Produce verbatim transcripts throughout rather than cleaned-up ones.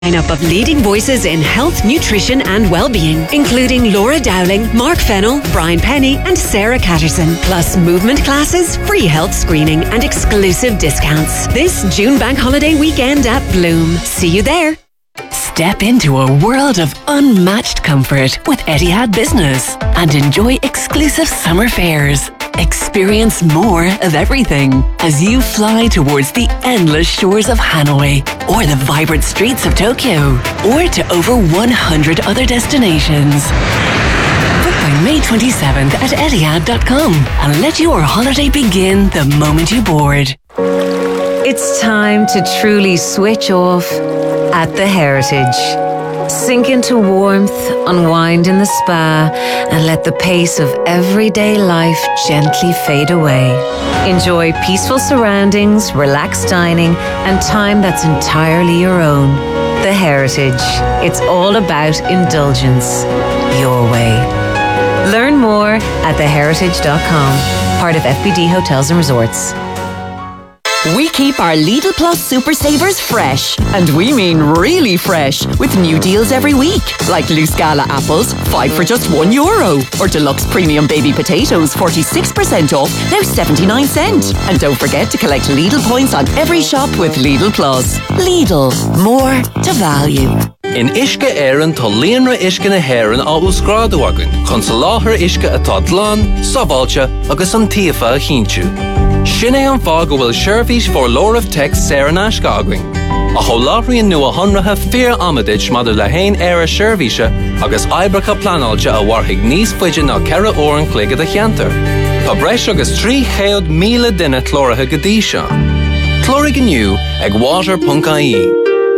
Lineup of leading voices in health, nutrition and well-being, including Laura Dowling, Mark Fennell, Brian Penny and Sarah Catterson. Plus movement classes, free health screening and exclusive discounts. This June bank holiday weekend at Bloom. See you there. Step into a world of unmatched comfort with Etihad Business and enjoy exclusive summer fares. Experience more of everything as you fly towards the endless shores of Hanoi or the vibrant streets of Tokyo or to over one hundred other destinations. Book by May twenty-seventh at Etihad dot com and let your holiday begin the moment you board. It's time to truly switch off at the Heritage. Sink into warmth, unwind in the spa, and let the pace of everyday life gently fade away. Enjoy peaceful surroundings, relaxed dining, and time that's entirely your own. The Heritage. It's all about indulgence. Your way. Learn more at the heritage dot com. Part of F B D Hotels and Resorts. We keep our Lidl Plus Super Savers fresh, and we mean really fresh, with new deals every week, like loose Gala apples, five for just one euro, or deluxe premium baby potatoes, forty-six percent off, now seventy-nine cent. And don't forget to collect Lidl points on every shop with Lidl Plus. Lidl, more to value. In Ishka Éireann tá líonra Ishka na Héireann á úscrádu agan, chun sa láthair Ishka atá dlán, sábháilte agus an tíofa a chinntiú. Sin é an fá go bhfuil seirbhís for Lord of Tech Sarah Nashka againn. A choláthraíonn nua honratha fear amadid madidir le hain éire seirbhíse agus oibricha planáilte a bharthaigh níos faide ná ceithre uair an cloigh a cheantar. Tá breis agus trí chéad míle duine clóirithe go dtí seo. Clóirigh inniu ag water dot I E.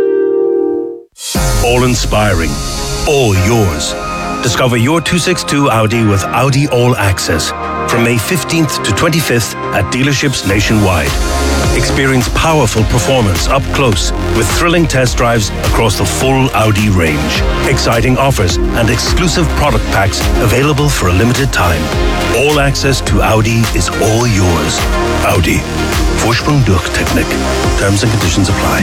All inspiring, all yours. Discover your two sixty-two Audi with Audi All Access from May fifteenth to twenty-fifth at dealerships nationwide. Experience powerful performance up close with thrilling test drives across the full Audi range. Exciting offers and exclusive product packs available for a limited time. All access to Audi is all yours. Audi. Vorsprung durch Technik. Terms and conditions apply.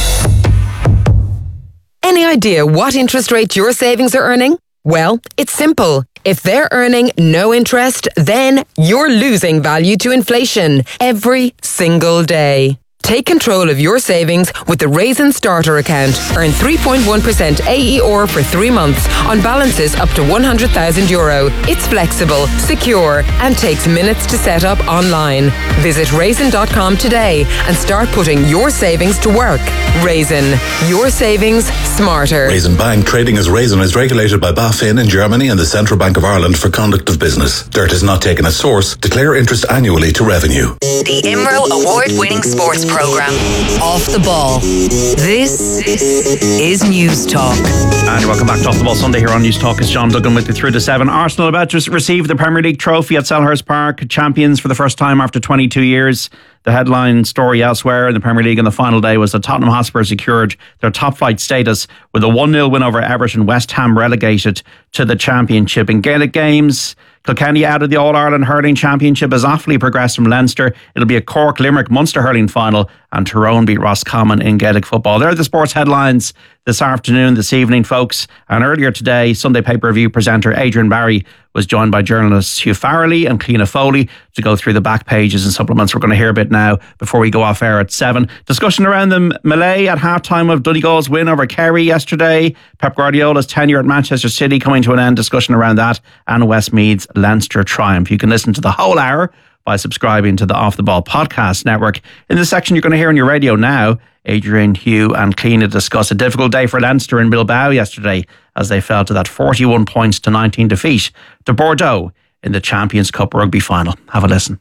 Any idea what interest rate your savings are earning? Well, it's simple. If they're earning no interest, then you're losing value to inflation every single day. Take control of your savings with the Raisin Starter account. Earn three point one percent A E R for three months on balances up to one hundred thousand euro. It's flexible, secure, and takes minutes to set up online. Visit raisin dot com today and start putting your savings to work. Raisin. Your savings smarter. Raisin Bank, trading as Raisin, is regulated by BaFin in Germany and the Central Bank of Ireland for conduct of business. Dirt is not taken as source. Declare interest annually to revenue. The I M R O award-winning sports program, Off the Ball. This is News Talk. And welcome back to Off the Ball Sunday here on News Talk. It's John Duggan with you through to seven. Arsenal about to receive the Premier League trophy at Selhurst Park. Champions for the first time after twenty-two years. The headline story elsewhere in the Premier League on the final day was that Tottenham Hotspur secured their top flight status with a one nil win over Everton. West Ham relegated to the Championship. In Gaelic games, Kilkenny out of the All-Ireland Hurling Championship as Offaly progressed from Leinster. It'll be a Cork Limerick Munster Hurling final, and Tyrone beat Roscommon in Gaelic football. There are the sports headlines this afternoon, this evening, folks. And earlier today, Sunday Paper Review presenter Adrian Barry was joined by journalists Hugh Farrelly and Cliona Foley to go through the back pages and supplements we're going to hear a bit now before we go off air at seven. Discussion around the melee at halftime of Donegal's win over Kerry yesterday. Pep Guardiola's tenure at Manchester City coming to an end. Discussion around that and Westmeath's Leinster triumph. You can listen to the whole hour by subscribing to the Off the Ball podcast network. In this section you're going to hear on your radio now, Adrian, Hugh and Cliona discuss a difficult day for Leinster in Bilbao yesterday as they fell to that forty-one points to nineteen defeat to Bordeaux in the Champions Cup rugby final. Have a listen.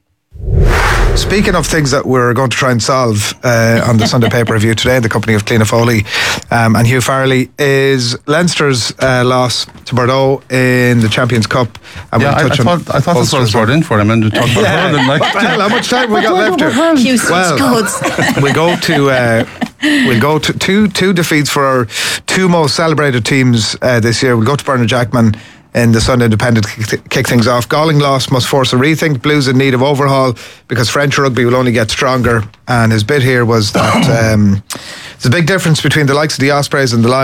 Speaking of things that we're going to try and solve uh, on the Sunday Paper Review today in the company of Cliona Foley um, and Hugh Farrelly is Leinster's uh, loss to Bordeaux in the Champions Cup. And yeah, we'll touch I, I thought, I thought this was brought in for him and to talk about yeah. Hurling. Like, what the hell, how much time we got left here? Hughes well, we go to uh, we'll go to two two defeats for our two most celebrated teams uh, this year. We'll go to Bernard Jackman in the Sunday Independent kick, kick things off. Galling loss must force a rethink. Blues in need of overhaul because French rugby will only get stronger. And his bit here was that um, There's a big difference between the likes of the Ospreys and the Lions.